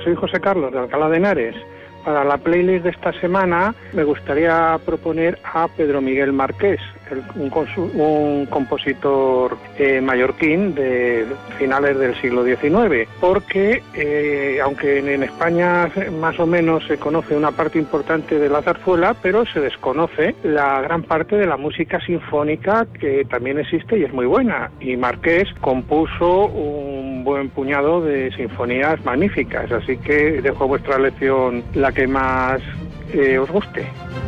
soy José Carlos de Alcalá de Henares. Para la playlist de esta semana me gustaría proponer a Pedro Miguel Marqués, un compositor mallorquín de finales del siglo XIX, porque aunque en España más o menos se conoce una parte importante de la zarzuela, pero se desconoce la gran parte de la música sinfónica que también existe y es muy buena. Y Marqués compuso un buen puñado de sinfonías magníficas, así que dejo a vuestra elección la que más os guste.